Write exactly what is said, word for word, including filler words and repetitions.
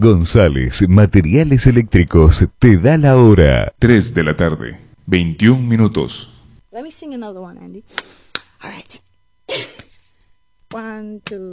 González Materiales Eléctricos te da la hora. tres de la tarde, veintiún minutos. Let me sing another one, Andy. All right. One, two.